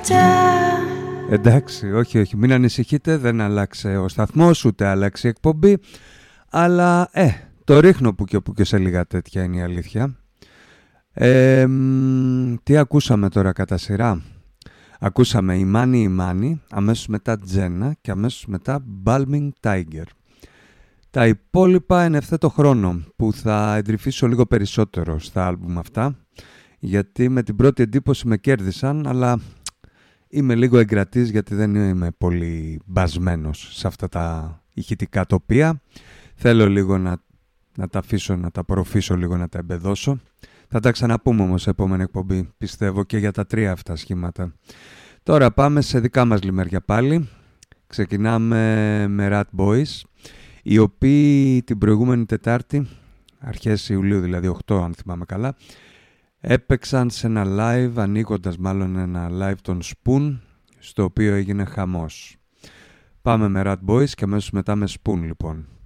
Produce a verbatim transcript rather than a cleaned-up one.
Εντάξει, όχι, όχι, μην ανησυχείτε, δεν άλλαξε ο σταθμός, ούτε άλλαξε η εκπομπή, αλλά ε, το ρίχνω που και όπου και σε λίγα τέτοια είναι η αλήθεια. Ε, μ, τι ακούσαμε τώρα κατά σειρά? Ακούσαμε η Μάνι η Μάνι, αμέσως μετά Τζένα και αμέσως μετά Balming Tiger. Τα υπόλοιπα εν ευθέτω χρόνο που θα εντρυφήσω λίγο περισσότερο στα άλμπουμ αυτά, γιατί με την πρώτη εντύπωση με κέρδισαν, αλλά είμαι λίγο εγκρατής γιατί δεν είμαι πολύ μπασμένος σε αυτά τα ηχητικά τοπία. Θέλω λίγο να, να τα αφήσω, να τα απορροφήσω λίγο, να τα εμπεδώσω. Θα τα ξαναπούμε όμως σε επόμενη εκπομπή, πιστεύω, και για τα τρία αυτά σχήματα. Τώρα πάμε σε δικά μας λιμέρια πάλι. Ξεκινάμε με Rat Boys, οι οποίοι την προηγούμενη Τετάρτη, αρχές Ιουλίου δηλαδή, οκτώ αν θυμάμαι καλά, έπαιξαν σε ένα live, ανοίγοντας μάλλον ένα live των Spoon, στο οποίο έγινε χαμός. Πάμε με Rat Boys και αμέσως μετά με Spoon λοιπόν.